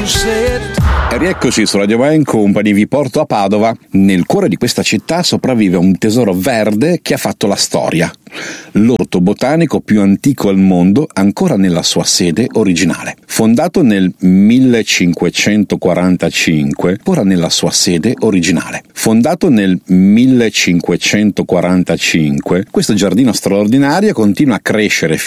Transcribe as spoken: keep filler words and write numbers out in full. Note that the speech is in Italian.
E rieccoci su Radio Wine Company, vi porto a Padova. Nel cuore di questa città sopravvive un tesoro verde che ha fatto la storia. L'orto botanico più antico al mondo, ancora nella sua sede originale. Fondato nel millecinquecentoquarantacinque, ora nella sua sede originale. Fondato nel millecinquecentoquarantacinque, questo giardino straordinario continua a crescere